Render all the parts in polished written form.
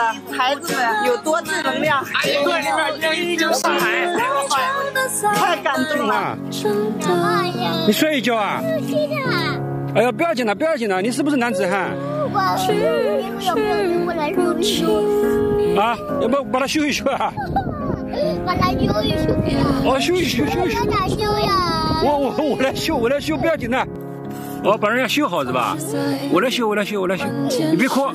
孩子们有多正能量。 对，里面有上海， 太感动了。 你睡一觉啊？哎呀，不要紧了，不要紧了，你是不是男子汉？ 我来修一修。 啊，要不把它修一修啊？ 把它修一修。 哦，修一修，修一修。 咋修呀？ 我来修，不要紧的。哦，把人家修好是吧？我来修，你别哭。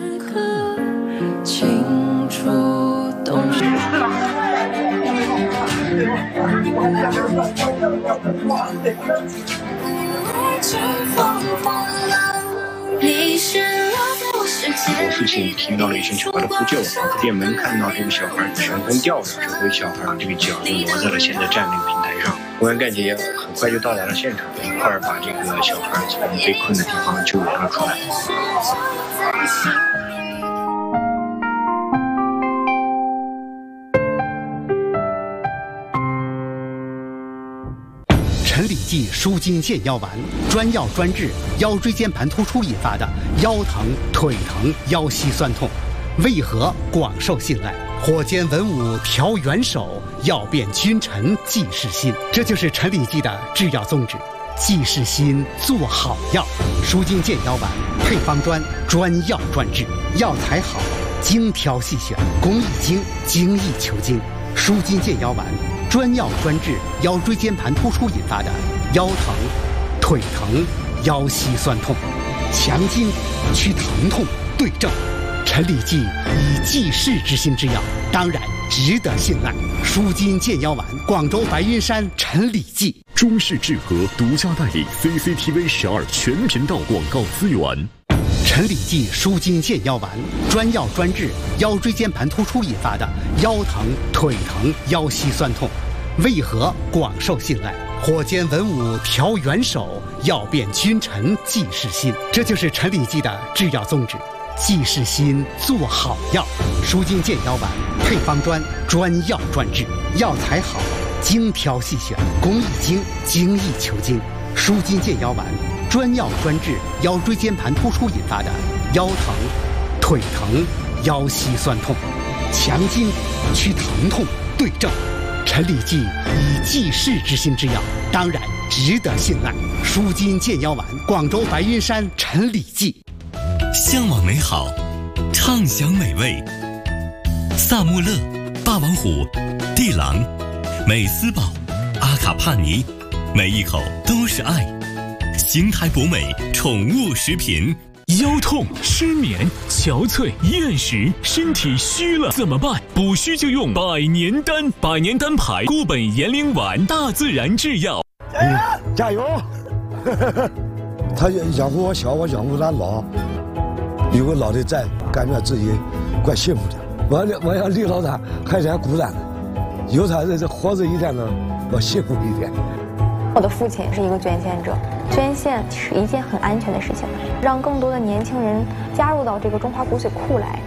我父亲听到了一声小孩的呼救，打开店门看到这个小孩悬空吊着，这回小孩这个脚就挪在了现在站那个平台上。公安干警很快就到达了现场，一块儿把这个小孩从被困的地方救援了出来。 陈李济舒筋健腰丸，专药专治腰椎间盘突出引发的腰疼、腿疼、腰膝酸痛，为何广受信赖？火尖文武调元首，药变君臣济世心。这就是陈李济的制药宗旨，济世心，做好药。舒筋健腰丸配方专，专药专治，药材好，精挑细选，工艺精，精益求精。舒筋健腰丸。专药专治腰椎间盘突出引发的腰疼、腿疼、腰膝酸痛，强筋祛疼痛，对症。陈李济以济世之心之药，当然值得信赖。舒筋健腰丸，广州白云山陈李济。 中式制和独家代理 CCTV 12全频道广告资源。 陈李济舒筋健腰丸，专药专治腰椎间盘突出引发的腰疼、腿疼、腰膝酸痛，为何广受信赖？火尖文武调元首，药变君臣济世心。这就是陈李济的制药宗旨，济世心，做好药。舒筋健腰丸配方专，专药专治，药材好，精挑细选，工艺精，精益求精。舒筋健腰丸。专药专治腰椎间盘突出引发的腰疼、腿疼、腰膝酸痛，强筋祛疼痛，对症。陈李济以济世之心之药，当然值得信赖。舒筋健腰丸，广州白云山陈李济。 向往美好，畅享美味。萨穆勒、霸王虎、地狼、美斯宝、阿卡帕尼，每一口都是爱。邢台博美宠物食品。 腰痛、失眠、憔悴、厌食，身体虚了怎么办？补虚就用百年丹，百年丹牌固本延龄丸，大自然制药。 加油！他养活我小，我养活他老，有个老的在，感觉自己怪幸福的。我要离了他，还是孤单的，有他这活着一天呢，我幸福一天。 我的父亲是一个捐献者，捐献是一件很安全的事情，让更多的年轻人加入到这个中华骨髓库来。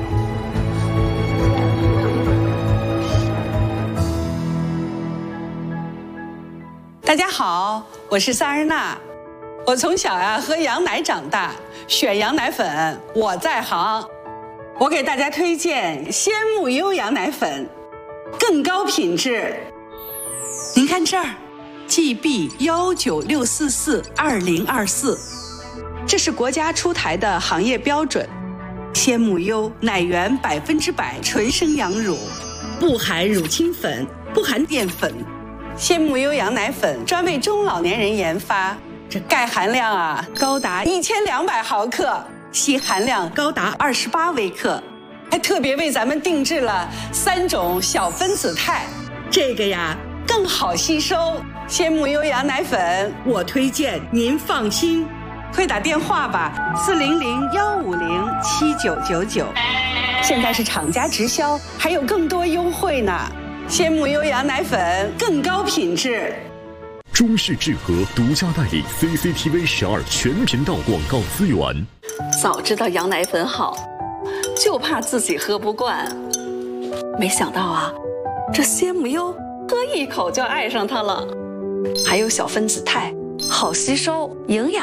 大家好，我是萨日娜。我从小喝羊奶长大，选羊奶粉我在行。我给大家推荐鲜木优羊奶粉，更高品质。您看这儿。GB196442024，这是国家出台的行业标准。鲜木优奶源100%纯生羊乳，不含乳清粉，不含淀粉。鲜木优羊奶粉专为中老年人研发，这钙含量高达1200毫克，硒含量高达28微克，还特别为咱们定制了3种小分子肽，这个更好吸收。鲜木优羊奶粉，我推荐您放心，快打电话吧，400-150-7999。现在是厂家直销，还有更多优惠呢。鲜木优羊奶粉更高品质。 中式制和独家代理 CCTV 12全频道广告资源。 早知道羊奶粉好，就怕自己喝不惯。没想到这鲜木优喝一口就爱上它了。还有小分子肽，好吸收，营养。